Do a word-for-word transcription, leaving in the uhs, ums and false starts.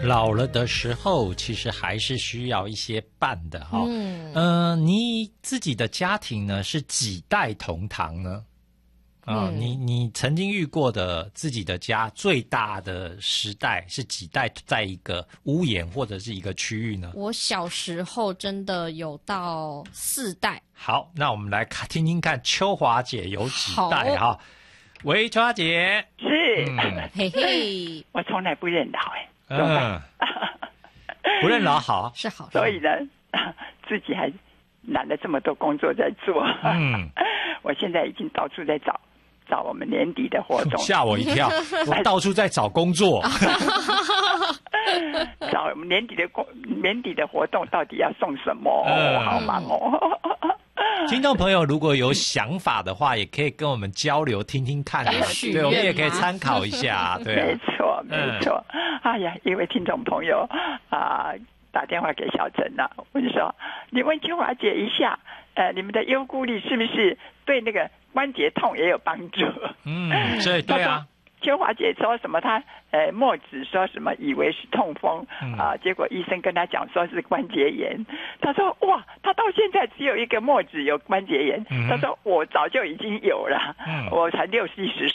老了的时候，其实还是需要一些伴的哈、哦。 嗯， 呃，你自己的家庭呢是几代同堂呢？啊、呃嗯， 你你曾经遇过的自己的家最大的时代是几代在一个屋檐或者是一个区域呢？ 我小时候真的有到四代。 好，那我们来看听听看秋华姐有几代哈。喂，秋华姐。 是， 嗯， 嘿嘿， 我从来不认老哎， 嗯，不认老好， 是好， 所以呢，自己还揽了这么多工作在做。 嗯， 我现在已经到处在找找我们年底的活动， 吓我一跳，我到处在找工作， 找我们年底的工年底的活动到底要送什么？ 嗯我好忙哦。 听众朋友如果有想法的话，也可以跟我们交流听听看， 许对，我们愿也可以吗参考一下，对啊没错，没错。哎呀，一位听众朋友啊、呃，打电话给小陈了、啊，我就说，你问秋华姐一下，呃，你们的优菇粒是不是对那个关节痛也有帮助？ 嗯，对对啊。 秋华姐说什么她？她呃墨子说什么？以为是痛风啊、 嗯呃，结果医生跟她讲说是关节炎。她说哇，她到现在只有一个墨子有关节炎。 嗯、 她说我早就已经有了， 嗯、 我才六七十